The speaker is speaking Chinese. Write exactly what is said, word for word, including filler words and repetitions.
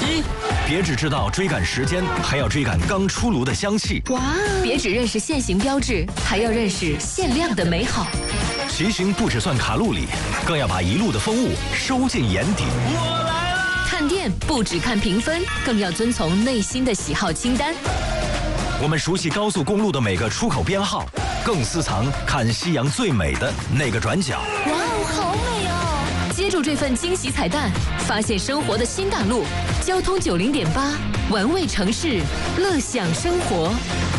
西。 别只知道追赶时间，还要追赶刚出炉的香气。 哇！别只认识限行标志，还要认识限量的美好。 骑行不只算卡路里，更要把一路的风物收进眼底。 我来了！ 看店不只看评分，更要遵从内心的喜好清单。 我们熟悉高速公路的每个出口编号，更私藏看夕阳最美的那个转角。 哇哦，好美哦！接住这份惊喜彩蛋，发现生活的新大陆。交通九零点八，玩味城市，乐享生活。